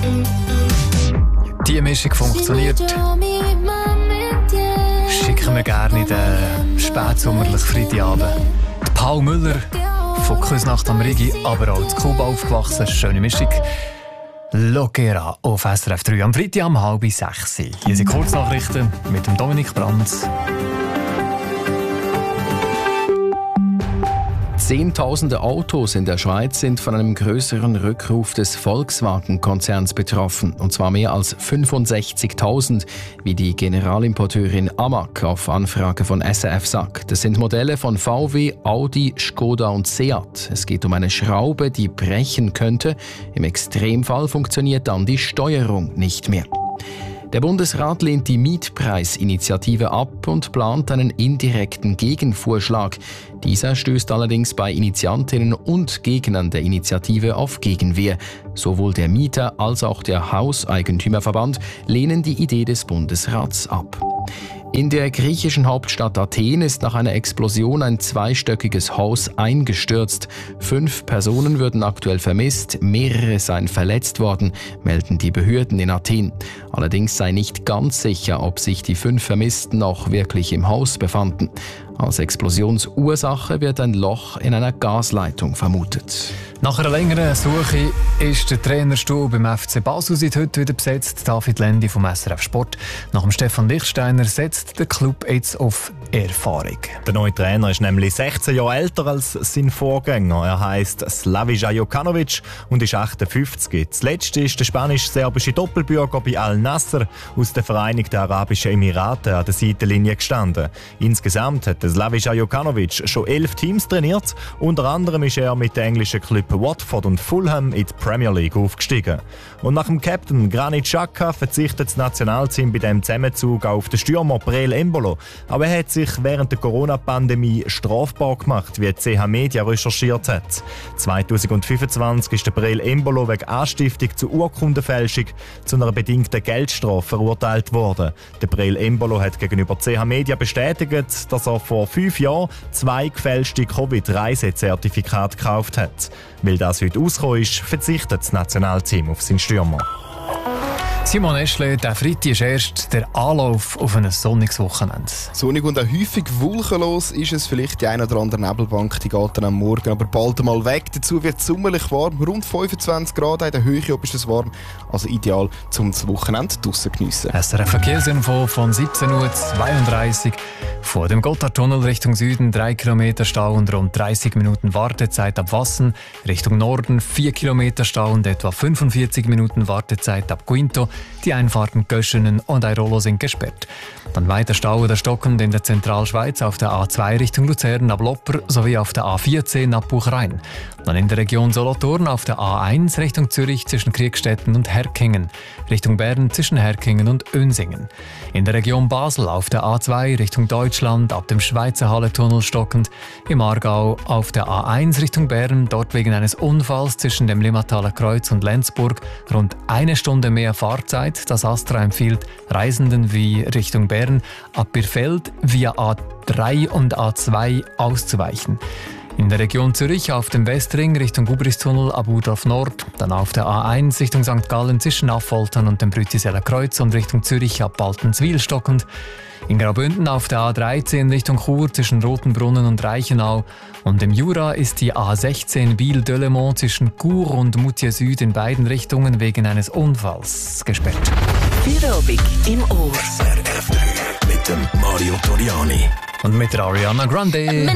Die Mischung funktioniert. Schicken wir gerne in den spätsommerlichen Freitagabend. Paul Müller von Küsnacht am Rigi, aber auch in Kuba aufgewachsen. Schöne Mischung. Lockera auf SRF 3 am Freitag um 5:30. Hier sind Kurznachrichten mit dem Dominik Brandt. Zehntausende Autos in der Schweiz sind von einem größeren Rückruf des Volkswagen-Konzerns betroffen. Und zwar mehr als 65.000, wie die Generalimporteurin Amag auf Anfrage von SRF sagt. Das sind Modelle von VW, Audi, Skoda und Seat. Es geht um eine Schraube, die brechen könnte. Im Extremfall funktioniert dann die Steuerung nicht mehr. Der Bundesrat lehnt die Mietpreisinitiative ab und plant einen indirekten Gegenvorschlag. Dieser stößt allerdings bei Initiantinnen und Gegnern der Initiative auf Gegenwehr. Sowohl der Mieter- als auch der Hauseigentümerverband lehnen die Idee des Bundesrats ab. In der griechischen Hauptstadt Athen ist nach einer Explosion ein zweistöckiges Haus eingestürzt. 5 Personen würden aktuell vermisst, mehrere seien verletzt worden, melden die Behörden in Athen. Allerdings sei nicht ganz sicher, ob sich die 5 Vermissten auch wirklich im Haus befanden. Als Explosionsursache wird ein Loch in einer Gasleitung vermutet. Nach einer längeren Suche ist der Trainerstuhl beim FC Basel seit heute wieder besetzt. David Lendi vom SRF Sport. Nach dem Stefan Lichtsteiner setzt der Club jetzt auf Erfahrung. Der neue Trainer ist nämlich 16 Jahre älter als sein Vorgänger. Er heisst Slaviša Jokanović und ist 58. Zuletzt ist der spanisch-serbische Doppelbürger bei Al-Nassr aus den Vereinigten Arabischen Emiraten an der Seitenlinie gestanden. Insgesamt hat Slaviša Jokanović schon 11 Teams trainiert. Unter anderem ist er mit den englischen Clubs Watford und Fulham in die Premier League aufgestiegen. Und nach dem Captain Granit Xhaka verzichtet das Nationalteam bei diesem Zusammenzug auf den Stürmer Breel Embolo. Aber er hat sich während der Corona-Pandemie strafbar gemacht, wie CH Media recherchiert hat. 2025 ist der Breel Embolo wegen Anstiftung zur Urkundenfälschung zu einer bedingten Geldstrafe verurteilt worden. Der Breel Embolo hat gegenüber CH Media bestätigt, dass er vor 5 Jahren 2 gefälschte Covid-Reisezertifikate gekauft hat. Weil das heute rausgekommen ist, verzichtet das Nationalteam auf seinen Stürmer. Simon Eschle, der Freitag ist erst der Anlauf auf ein sonniges Wochenende. Sonnig und auch häufig wolkenlos ist es. Vielleicht die eine oder andere Nebelbank, die geht dann am Morgen aber bald einmal weg. Dazu wird es sommerlich warm, rund 25 Grad. In der Höhe ist es warm, also ideal zum Wochenende draussen geniessen. SRF Verkehrsinfo von 17:32 Uhr. Vor dem Gotthardtunnel Richtung Süden 3 Kilometer Stau und rund 30 Minuten Wartezeit ab Wassen. Richtung Norden 4 Kilometer Stau und etwa 45 Minuten Wartezeit ab Quinto. Die Einfahrten Göschenen und Airolo sind gesperrt. Dann weiter Stau oder stockend in der Zentralschweiz auf der A2 Richtung Luzern ab Lopper sowie auf der A14 ab Buchrein. Dann in der Region Solothurn auf der A1 Richtung Zürich zwischen Kriegstetten und Herkingen. Richtung Bern zwischen Herkingen und Önsingen. In der Region Basel auf der A2 Richtung Deutschland ab dem Schweizer Hallentunnel stockend. Im Aargau auf der A1 Richtung Bern, dort wegen eines Unfalls zwischen dem Limmataler Kreuz und Lenzburg rund 1 Stunde mehr Fahrzeit. Das Astra empfiehlt Reisenden wie Richtung Bern ab Birfeld via A3 und A2 auszuweichen. In der Region Zürich auf dem Westring Richtung Gubristunnel ab Urdorf Nord, dann auf der A1 Richtung St. Gallen zwischen Affoltern und dem Brütiseller Kreuz und Richtung Zürich ab Baltenswil stockend. In Graubünden auf der A13 Richtung Chur zwischen Rotenbrunnen und Reichenau. Und im Jura ist die A16 Biel-Delemont zwischen Chur und Moutier Süd in beiden Richtungen wegen eines Unfalls gesperrt. Feierabend im Ohr. SRF 3 mit dem Mario Toriani. Und mit der Ariana Grande.